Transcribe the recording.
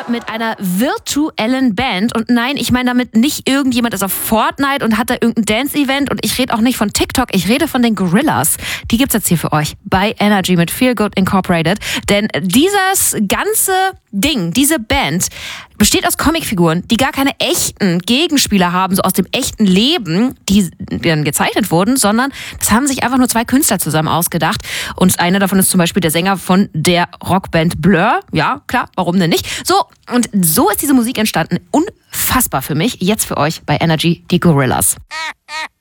mit einer virtuellen Band. Und nein, ich meine damit nicht irgendjemand ist auf Fortnite und hat da irgendein Dance-Event. Und ich rede auch nicht von TikTok, ich rede von den Gorillas. Die gibt's jetzt hier für euch bei Energy mit Feel Good Incorporated. Denn dieses ganze Ding, diese Band, besteht aus Comicfiguren, die gar keine echten Gegenspieler haben, so aus dem echten Leben, die dann gezeichnet wurden, sondern das haben sich einfach nur zwei Künstler zusammen ausgedacht. Und einer davon ist zum Beispiel der Sänger von der Rockband Blur. Ja, klar, warum denn nicht? So, und so ist diese Musik entstanden. Unfassbar für mich. Jetzt für euch bei Energy, die Gorillas.